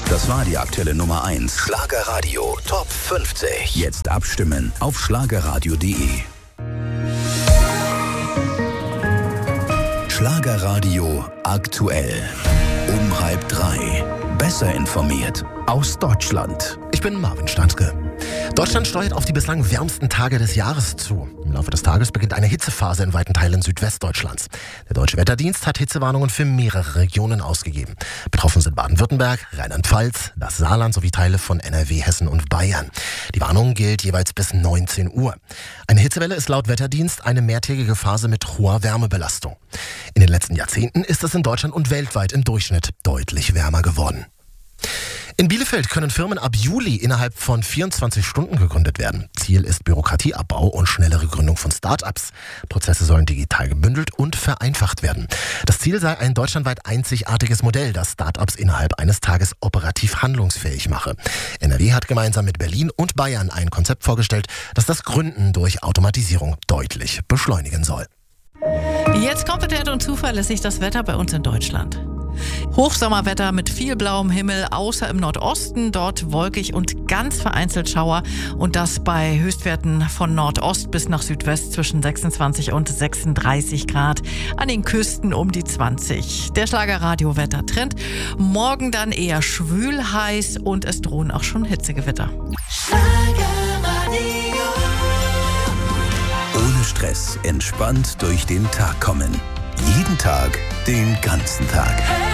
Das war die aktuelle Nummer 1. Schlagerradio Top 50. Jetzt abstimmen auf schlagerradio.de. Schlagerradio aktuell. Um 2:30. Besser informiert aus Deutschland. Ich bin Marvin Stanske. Deutschland steuert auf die bislang wärmsten Tage des Jahres zu. Im Laufe des Tages beginnt eine Hitzephase in weiten Teilen Südwestdeutschlands. Der Deutsche Wetterdienst hat Hitzewarnungen für mehrere Regionen ausgegeben. Betroffen sind Baden-Württemberg, Rheinland-Pfalz, das Saarland sowie Teile von NRW, Hessen und Bayern. Die Warnung gilt jeweils bis 19 Uhr. Eine Hitzewelle ist laut Wetterdienst eine mehrtägige Phase mit hoher Wärmebelastung. In den letzten Jahrzehnten ist es in Deutschland und weltweit im Durchschnitt deutlich wärmer geworden. In Bielefeld können Firmen ab Juli innerhalb von 24 Stunden gegründet werden. Ziel ist Bürokratieabbau und schnellere Gründung von Start-ups. Prozesse sollen digital gebündelt und vereinfacht werden. Das Ziel sei ein deutschlandweit einzigartiges Modell, das Start-ups innerhalb eines Tages operativ handlungsfähig mache. NRW hat gemeinsam mit Berlin und Bayern ein Konzept vorgestellt, das das Gründen durch Automatisierung deutlich beschleunigen soll. Jetzt kompetent und zuverlässig das Wetter bei uns in Deutschland. Hochsommerwetter mit viel blauem Himmel, außer im Nordosten, dort wolkig und ganz vereinzelt Schauer und das bei Höchstwerten von Nordost bis nach Südwest zwischen 26 und 36 Grad, an den Küsten um die 20. Der Schlagerradio-Wettertrend. Morgen dann eher schwül heiß und es drohen auch schon Hitzegewitter. Ohne Stress, entspannt durch den Tag kommen. Jeden Tag, den ganzen Tag.